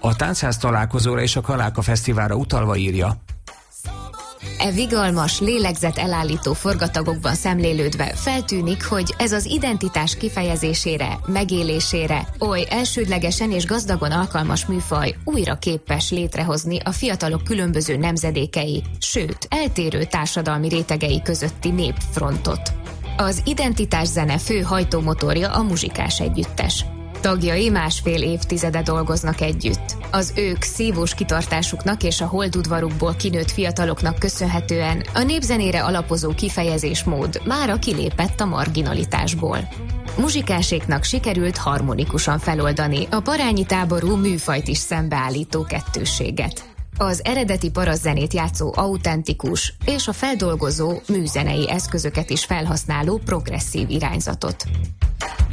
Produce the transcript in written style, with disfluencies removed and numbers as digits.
A táncház találkozóra és a Kaláka Fesztiválra utalva írja: E vigalmas, lélegzet elállító forgatagokban szemlélődve feltűnik, hogy ez az identitás kifejezésére, megélésére oly elsődlegesen és gazdagon alkalmas műfaj újra képes létrehozni a fiatalok különböző nemzedékei, sőt, eltérő társadalmi rétegei közötti népfrontot. Az identitás zene fő hajtómotorja a Muzsikás Együttes. Tagjai másfél évtizede dolgoznak együtt. Az ők szívós kitartásuknak és a holdudvarukból kinőtt fiataloknak köszönhetően a népzenére alapozó kifejezésmód mára kilépett a marginalitásból. Muzsikáséknak sikerült harmonikusan feloldani a parányi táború műfajt is szembeállító kettősséget. Az eredeti parasztzenét játszó autentikus és a feldolgozó műzenei eszközöket is felhasználó progresszív irányzatot.